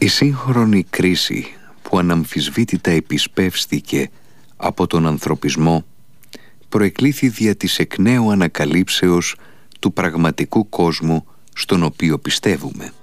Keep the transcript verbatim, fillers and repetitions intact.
Η σύγχρονη κρίση που αναμφισβήτητα επισπεύστηκε από τον ανθρωπισμό προεκλήθη δια της εκ νέου ανακαλύψεως του πραγματικού κόσμου στον οποίο πιστεύουμε.